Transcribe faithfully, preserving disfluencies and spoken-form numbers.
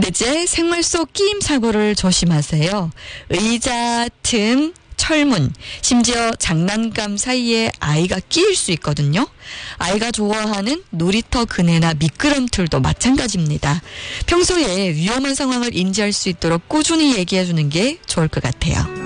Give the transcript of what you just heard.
둘째, 생활 속 끼임 사고를 조심하세요. 의자, 등, 철문, 심지어 장난감 사이에 아이가 끼일 수 있거든요. 아이가 좋아하는 놀이터 그네나 미끄럼틀도 마찬가지입니다. 평소에 위험한 상황을 인지할 수 있도록 꾸준히 얘기해 주는 게 좋을 것 같아요.